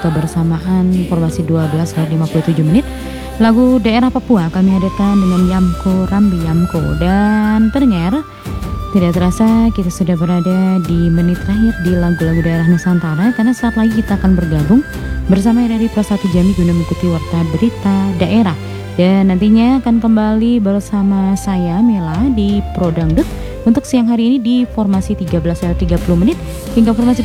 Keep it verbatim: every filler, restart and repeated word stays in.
kebersamaan informasi dua belas lima puluh tujuh menit. Lagu daerah Papua kami hadirkan dengan Yamko Rambi Yamko. Dan pendengar, tidak terasa kita sudah berada di menit terakhir di lagu-lagu daerah Nusantara, karena saat lagi kita akan bergabung bersama R R I Plus satu Jambi guna mengikuti warta berita daerah. Dan nantinya akan kembali bersama saya Mela di Pro Dangdut untuk siang hari ini di formasi tiga belas tiga puluh menit hingga formasi